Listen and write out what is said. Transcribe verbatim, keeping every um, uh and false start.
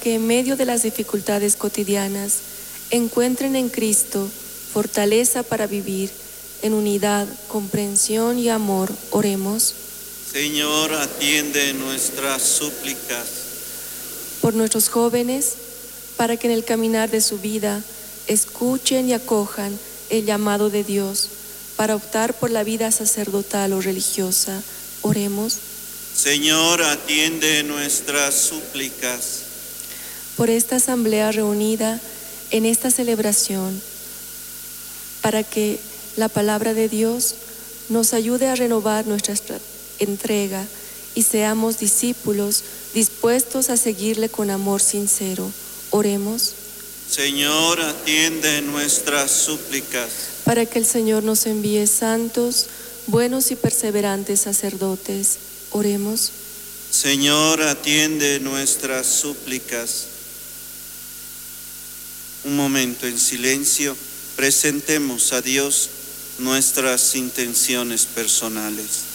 que en medio de las dificultades cotidianas encuentren en Cristo fortaleza para vivir en unidad, comprensión y amor. Oremos. Señor, atiende nuestras súplicas. Por nuestros jóvenes, para que en el caminar de su vida escuchen y acojan el llamado de Dios para optar por la vida sacerdotal o religiosa. Oremos. Señor, atiende nuestras súplicas. Por esta asamblea reunida en esta celebración, para que la palabra de Dios nos ayude a renovar nuestra entrega y seamos discípulos dispuestos a seguirle con amor sincero. Oremos. Señor, atiende nuestras súplicas. Para que el Señor nos envíe santos, buenos y perseverantes sacerdotes. Oremos. Señor, atiende nuestras súplicas. Un momento en silencio, presentemos a Dios nuestras intenciones personales.